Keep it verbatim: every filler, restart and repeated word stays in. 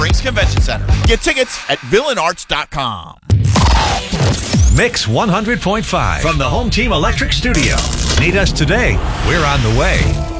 Springs Convention Center. Get tickets at villain arts dot com. Mix one hundred point five from the Home Team Electric Studio. Need us today? We're on the way.